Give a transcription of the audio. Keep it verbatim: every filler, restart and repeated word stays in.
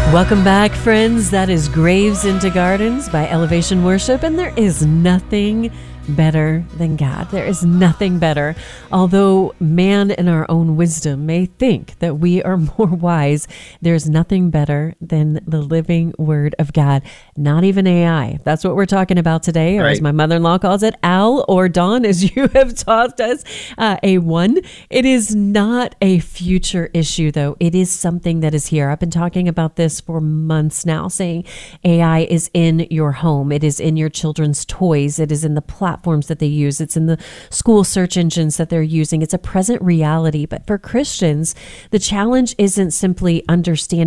Welcome back, friends. That is Graves into Gardens by Elevation Worship, and there is nothing better than God. There is nothing better. Although man in our own wisdom may think that we are more wise, there's nothing better than the living word of God. Not even A I. That's what we're talking about today, or Right. as my mother-in-law calls it, Al or Dawn, as you have taught us, uh, A one. It is not a future issue, though. It is something that is here. I've been talking about this for months now, saying A I is in your home. It is in your children's toys. It is in the platforms that they use. It's in the school search engines that they're using. It's a present reality. But for Christians, the challenge isn't simply understanding